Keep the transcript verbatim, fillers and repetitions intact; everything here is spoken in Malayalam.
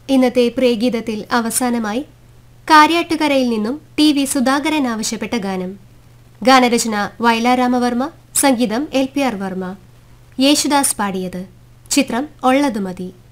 ഇന്നത്തെ പ്രേഗീതത്തിൽ അവസാനമായി കാര്യാട്ടുകരയിൽ നിന്നും ടി വി സുധാകരൻ ആവശ്യപ്പെട്ട ഗാനം. ഗാനരചന വയലാരാമവർമ്മ, സംഗീതം L P R Varma. Yesudas പാടിയത്. ചിത്രം ഒള്ളതുമതി.